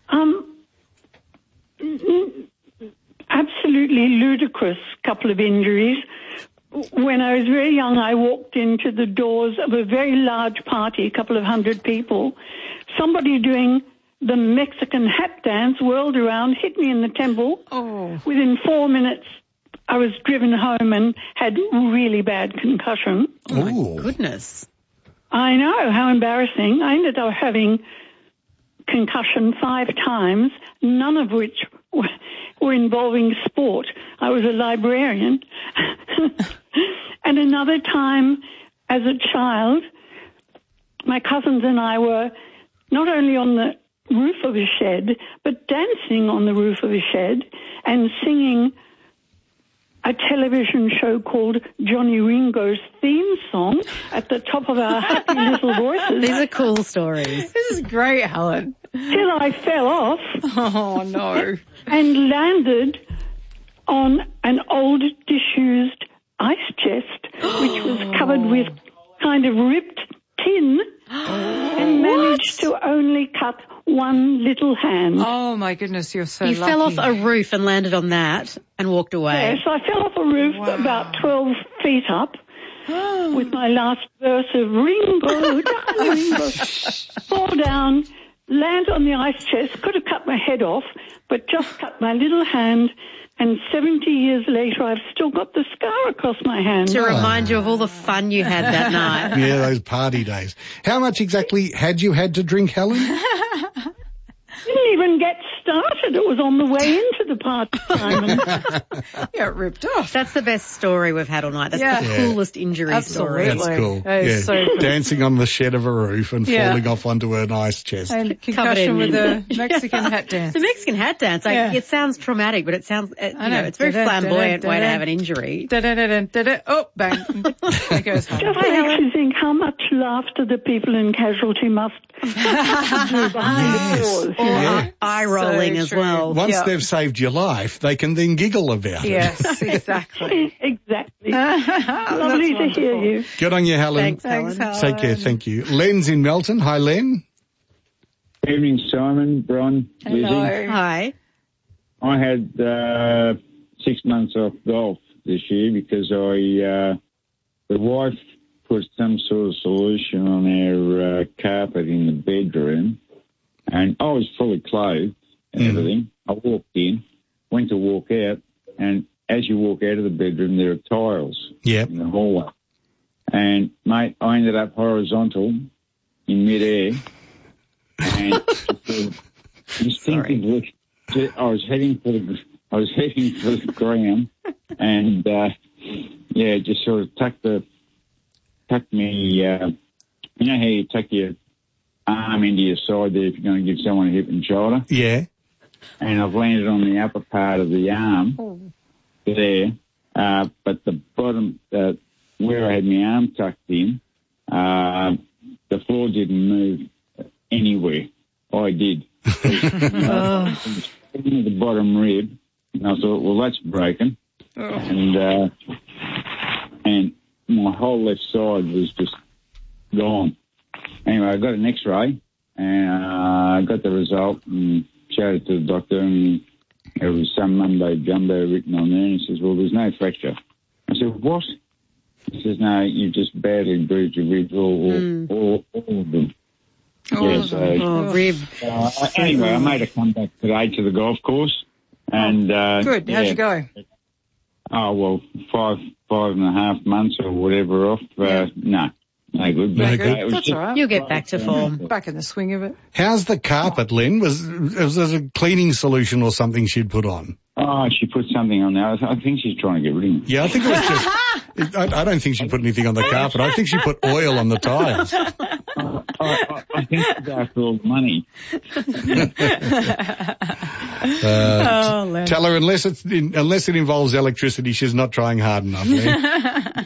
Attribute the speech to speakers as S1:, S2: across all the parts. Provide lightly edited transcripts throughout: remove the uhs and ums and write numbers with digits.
S1: Absolutely ludicrous couple of injuries. When I was very young, I walked into the doors of a very large party, a couple of hundred people. Somebody doing the Mexican hat dance whirled around, hit me in the temple.
S2: Oh.
S1: Within 4 minutes, I was driven home and had really bad concussion.
S3: Oh, my
S2: Goodness.
S1: I know, how embarrassing. I ended up having concussion 5 times, none of which were involving sport. I was a librarian. And another time, as a child, my cousins and I were not only on the roof of a shed, but dancing on the roof of a shed and singing a television show called Johnny Ringo's theme song at the top of our happy little voices.
S2: These are cool stories.
S4: This is great, Helen.
S1: Till I fell off.
S4: Oh, no.
S1: And landed on an old disused ice chest, which was covered with kind of ripped tin, and managed to only cut one little hand.
S4: Oh, my goodness, you're so
S2: You
S4: lucky.
S2: fell off a roof and landed on that and walked away.
S1: Yes, I fell off a roof about 12 feet up with my last verse of Ringo, darling Ringo, fall down, land on the ice chest, could have cut my head off, but just cut my little hand, and 70 years later I've still got the scar across my hand.
S2: To remind you of all the fun you had that night.
S3: Yeah, those party days. How much exactly had you had to drink, Helen?
S1: Didn't even get started. It was on the way into the party time.
S4: Yeah, it ripped off.
S2: That's the best story we've had all night. That's
S4: Yeah.
S2: the coolest injury
S4: Absolutely.
S2: story.
S3: That's cool.
S4: That is so cool.
S3: Dancing on the shed of a roof and
S4: Yeah.
S3: falling off onto an ice chest.
S4: And concussion with
S2: in-
S4: the Mexican hat dance.
S2: The Mexican hat dance,
S4: Yeah.
S2: it sounds traumatic, but it sounds,
S4: know.
S2: it's a very flamboyant way to have an injury.
S4: Da-da-da-da-da-da. Oh, bang. There goes home.
S1: Just makes you think how much laughter the people in casualty must do behind the doors.
S2: Or
S3: Yeah.
S2: eye rolling
S4: So
S2: as
S4: true.
S2: well.
S3: Once
S4: Yeah.
S3: they've saved your life, they can then giggle about it.
S4: Yes, exactly.
S1: Exactly. Lovely to hear you.
S3: Good on you, Helen.
S2: Thanks, Helen.
S3: Take care. Thank you. Len's in Melton. Hi, Len.
S5: Evening, Simon, Bron, Lizzie.
S2: Hi.
S5: I had 6 months off golf this year because the wife put some sort of solution on our carpet in the bedroom, and I was fully clothed and everything. I walked in, went to walk out, and as you walk out of the bedroom, there are tiles
S3: Yep.
S5: in the hallway. And, mate, I ended up horizontal in midair, and instinctively, I was heading for the ground, and just sort of tucked me. You know how you tuck your arm into your side there if you're going to give someone a hip and shoulder,
S3: Yeah.
S5: and I've landed on the upper part of the arm there, but the bottom where I had my arm tucked in, the floor didn't move anywhere. I did. The bottom rib, and I thought, well, that's broken, and my whole left side was just gone. Anyway, I got an X-ray, and I got the result and showed it to the doctor, and there was some mumbo jumbo written on there, and he says, well, there's no fracture. I said, what? He says, no, you've just badly bruised your ribs, all of them.
S2: Rib.
S5: Anyway, I made a comeback today to the golf course, and
S4: Good. How'd you go?
S5: Oh well, 5.5 months or whatever off. No good.
S3: No good.
S5: It was
S4: That's
S5: just-
S4: all right.
S2: You'll get back to form.
S4: Back in the swing of it.
S3: How's the carpet, Len? Was there a cleaning solution or something she'd put on?
S5: Oh, she put something on there. I think she's trying to get rid of me.
S3: Yeah, I think it was just... I don't think she put anything on the carpet. I think she put oil on the tiles.
S5: I think she's after all the money.
S4: Len.
S3: Tell her unless it involves electricity, she's not trying hard enough, Len.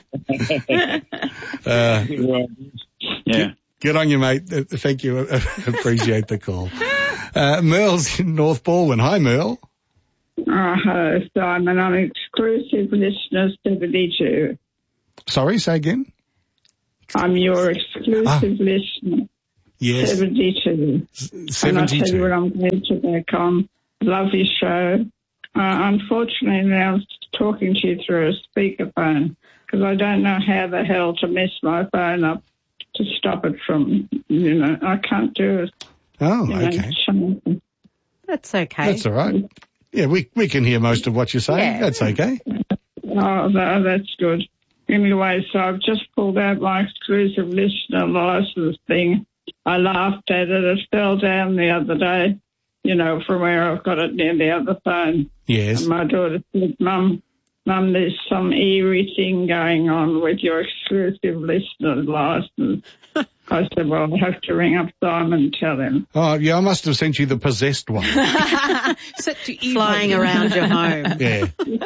S5: Yeah.
S3: Good on you, mate. Thank you. Appreciate the call. Merle's in North Balwyn. Hi, Merle.
S6: Hello, Simon. I'm exclusive listener 72.
S3: Sorry, say again?
S6: I'm your exclusive listener.
S3: Yes.
S6: 72.
S3: 72.
S6: And I tell you what, I'm glad to back on. Love your show. Unfortunately, now I'm talking to you through a speakerphone because I don't know how the hell to mess my phone up to stop it from, I can't do it.
S3: Oh, okay.
S2: That's okay.
S3: That's all right. Yeah, we can hear most of what you're saying.
S2: Yeah.
S3: That's okay.
S6: Oh, no, that's good. Anyway, so I've just pulled out my exclusive listener license thing. I laughed at it. It fell down the other day, from where I've got it near the other phone.
S3: Yes.
S6: And my daughter said, Mum, there's some eerie thing going on with your exclusive listener license. I said, well, I'll have to ring up Simon and tell him.
S3: Oh, yeah, I must have sent you the possessed one.
S2: Flying around your home.
S3: Yeah.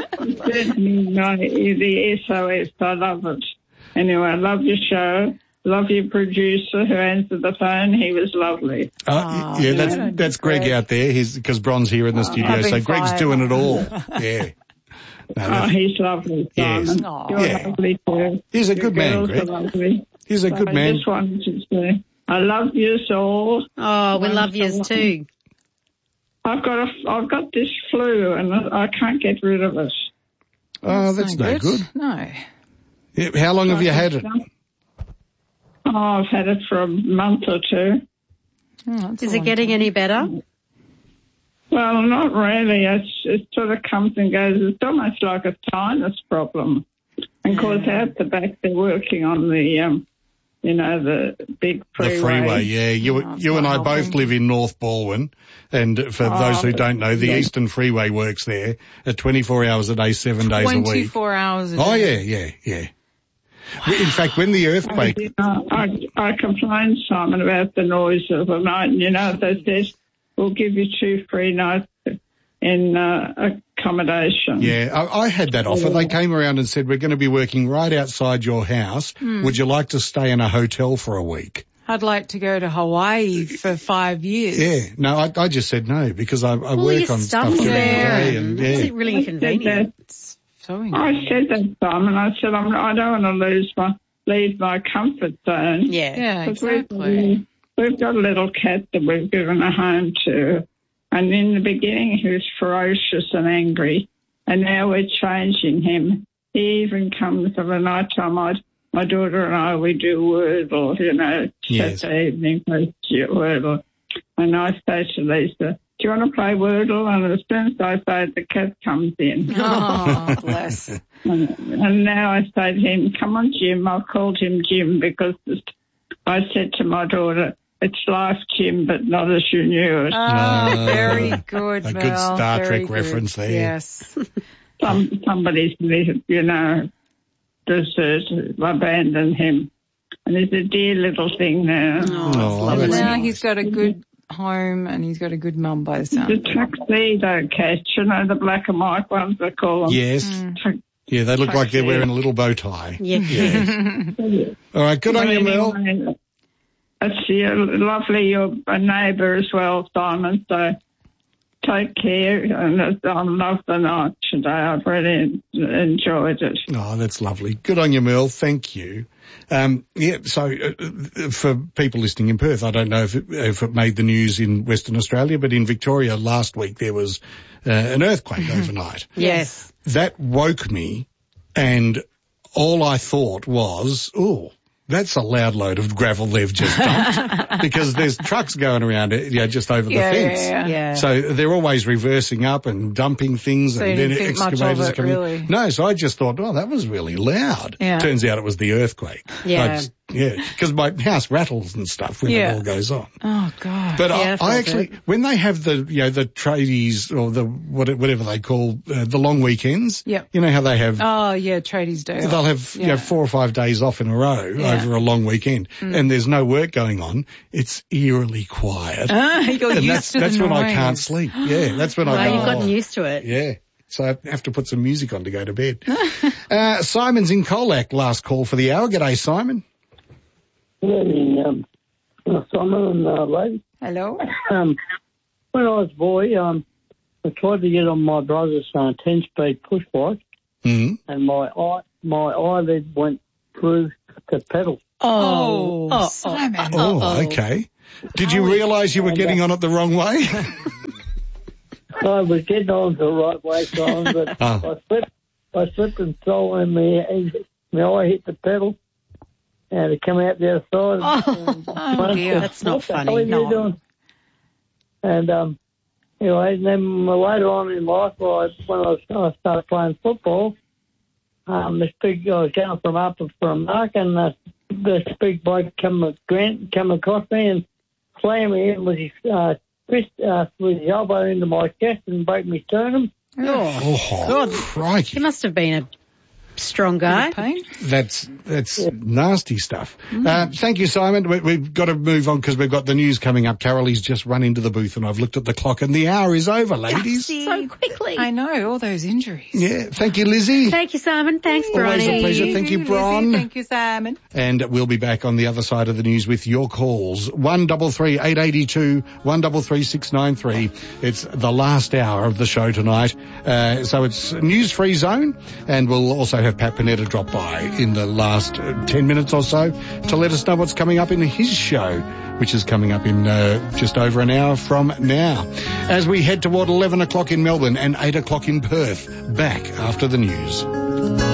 S6: The SOS, I love it. Anyway, I love your show. Love your producer who answered the phone. He was lovely.
S3: Yeah, that's Greg out there. Because Bron's here in the studio, so Greg's doing it all. Yeah. No,
S6: he's lovely, Simon.
S4: Yes.
S6: You're lovely too.
S3: He's a good man, Greg. He's a good man.
S6: I just wanted to say, I love you all.
S2: Oh, we love you too.
S6: I've got this flu and I can't get rid of it.
S3: Oh, that's no good.
S4: No.
S3: Yeah, how long have you had it?
S6: Oh, I've had it for a month or two.
S2: Is it getting any better?
S6: Well, not really. It sort of comes and goes. It's almost like a sinus problem. And of course, out the back, they're working on the, the big freeway.
S3: The freeway, yeah. You and I both live in North Balwyn. And for those who don't know, the Eastern Freeway works there at 24 hours a day, 7 days a week.
S4: 24 hours a day.
S3: Oh, yeah. In fact, when the earthquake...
S6: I complained, Simon, about the noise of the night. And, they said, we'll give you 2 free nights in accommodation.
S3: Yeah, I had that offer. They came around and said, we're going to be working right outside your house. Would you like to stay in a hotel for a week?
S4: I'd like to go to Hawaii for 5 years.
S3: Yeah, no, I just said no because I work on stuff during the day. And,
S2: Is it really inconvenient?
S6: I said that, Simon. I said, I don't want to leave my comfort zone.
S2: Yeah,
S4: exactly.
S6: We've got a little cat that we've given a home to. And in the beginning, he was ferocious and angry. And now we're changing him. He even comes of a night time. My daughter and I, we do Wordle,
S3: Yes.
S6: Saturday evening, we do Wordle. And I say to Lisa, do you want to play Wordle? And as soon as I say it, the cat comes in.
S4: Oh, bless.
S6: And now I say to him, come on, Jim. I've called him Jim because I said to my daughter, it's life, Jim, but not as you knew it.
S4: Oh, very good,
S3: A
S4: Mel.
S3: good Star
S4: Very
S3: Trek
S4: good.
S3: reference there.
S4: Yes.
S6: Somebody's, deserted, abandoned him. And he's a dear little thing now.
S3: Oh,
S4: But
S3: that's
S4: now
S3: nice.
S4: he's got a good home and he's got a good mum by the sound.
S6: The tuxedo cat, the black and white ones they call them.
S3: Yes. Yeah, they look like they're wearing a little bow tie.
S2: Yeah.
S3: All right, good on you, Mel.
S6: It's lovely. You're a neighbour as well, Simon, so take care. And I love the night today. I've really enjoyed it.
S3: Oh, that's lovely. Good on you, Mel. Thank you. So for people listening in Perth, I don't know if it made the news in Western Australia, but in Victoria last week there was an earthquake overnight.
S2: Yes.
S3: That woke me, and all I thought was, that's a loud load of gravel they've just dumped because there's trucks going around just over the fence.
S2: Yeah.
S3: So they're always reversing up and dumping things
S4: So
S3: and
S4: you
S3: then
S4: didn't think much of
S3: excavators
S4: it,
S3: are coming.
S4: really?
S3: No, so I just thought, that was really loud.
S4: Yeah.
S3: Turns out it was the earthquake.
S2: Yeah.
S3: Because my house rattles and stuff when it all goes on.
S4: Oh, God.
S3: But
S2: Yeah,
S3: I actually, when they have the tradies or the whatever they call the long weekends,
S4: Yep.
S3: you know how they have,
S4: Oh, yeah, tradies do.
S3: they'll have 4 or 5 days off in a row over a long weekend, and there's no work going on. It's eerily quiet.
S4: You got
S3: And
S4: used to
S3: that's
S4: the
S3: when I
S4: noise.
S3: can't sleep. Yeah, that's when
S2: Well,
S3: I go.
S2: you've gotten used to it.
S3: Yeah. So I have to put some music on to go to bed. Simon's in Colac, last call for the hour. G'day, Simon.
S7: Good evening, Simon and lady.
S4: Hello?
S7: When I was a boy, I tried to get on my brother's 10-speed push bike, and my eyelid went through the pedal.
S4: Oh, Simon.
S3: Oh, okay. Did you realise you were getting on it the wrong way?
S7: I was getting on the right way, Simon, but I slipped and fell and my eye hit the pedal and it came out the other side.
S2: Oh dear, that's not funny.
S7: No. And, anyway, and then later on in life, when I started playing football, I was going from up for a mark, and this big bloke come across me and slammed me in with his fist, with his elbow into my chest and broke me sternum.
S3: Oh, God. Crikey.
S2: He must have been a strong guy.
S3: That's nasty stuff. Thank you, Simon. We've got to move on because we've got the news coming up. Carolee's just run into the booth and I've looked at the clock and the hour is over, ladies.
S2: So quickly.
S4: I know, all those injuries.
S3: Yeah. Thank you, Lizzie.
S2: Thank you, Simon. Thanks, Bronnie.
S3: Always a pleasure. Thank you, Bron.
S4: Thank you, Simon.
S3: And we'll be back on the other side of the news with your calls. 133 882 133 693. It's the last hour of the show tonight. So it's news-free zone, and we'll also have Pat Panetta drop by in the last 10 minutes or so to let us know what's coming up in his show, which is coming up in just over an hour from now. As we head toward 11 o'clock in Melbourne and 8 o'clock in Perth, back after the news.